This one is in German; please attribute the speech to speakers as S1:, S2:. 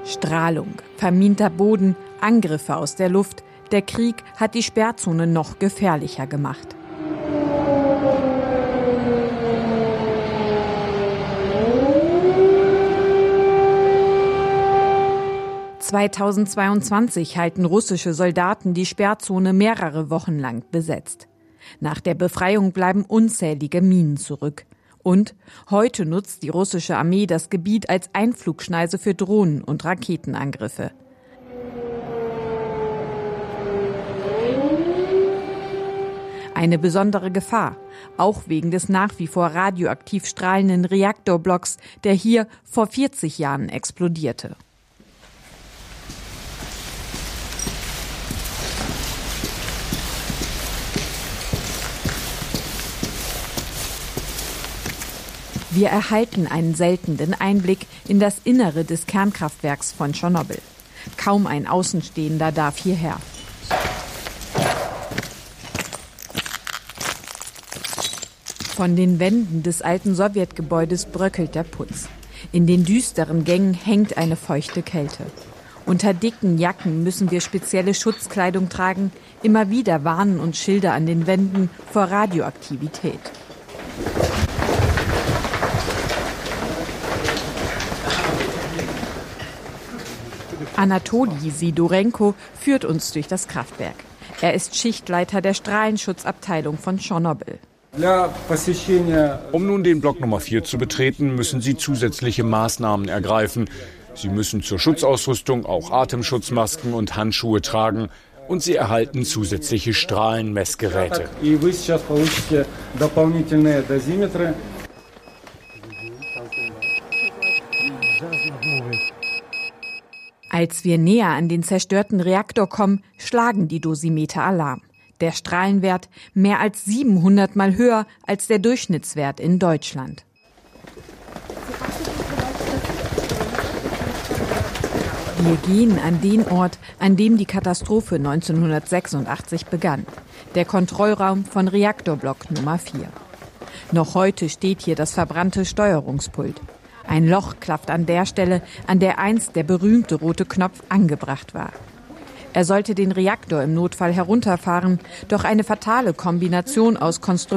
S1: Strahlung, verminter Boden, Angriffe aus der Luft. Der Krieg hat die Sperrzone noch gefährlicher gemacht. (2022) halten russische Soldaten die Sperrzone mehrere Wochen lang besetzt. Nach der Befreiung bleiben unzählige Minen zurück. Und heute nutzt die russische Armee das Gebiet als Einflugschneise für Drohnen- und Raketenangriffe. Eine besondere Gefahr, auch wegen des nach wie vor radioaktiv strahlenden Reaktorblocks, der hier vor 40 Jahren explodierte. Wir erhalten einen seltenen Einblick in das Innere des Kernkraftwerks von Tschernobyl. Kaum ein Außenstehender darf hierher. Von den Wänden des alten Sowjetgebäudes bröckelt der Putz. In den düsteren Gängen hängt eine feuchte Kälte. Unter dicken Jacken müssen wir spezielle Schutzkleidung tragen. Immer wieder warnen uns Schilder an den Wänden vor Radioaktivität. Anatoli Sidorenko führt uns durch das Kraftwerk. Er ist Schichtleiter der Strahlenschutzabteilung von Tschernobyl.
S2: Um nun den Block Nummer 4 zu betreten, müssen Sie zusätzliche Maßnahmen ergreifen. Sie müssen zur Schutzausrüstung auch Atemschutzmasken und Handschuhe tragen. Und Sie erhalten zusätzliche Strahlenmessgeräte.
S1: Als wir näher an den zerstörten Reaktor kommen, schlagen die Dosimeter Alarm. Der Strahlenwert mehr als 700 Mal höher als der Durchschnittswert in Deutschland. Wir gehen an den Ort, an dem die Katastrophe 1986 begann. Der Kontrollraum von Reaktorblock Nummer 4. Noch heute steht hier das verbrannte Steuerungspult. Ein Loch klafft an der Stelle, an der einst der berühmte rote Knopf angebracht war. Er sollte den Reaktor im Notfall herunterfahren, doch eine fatale Kombination aus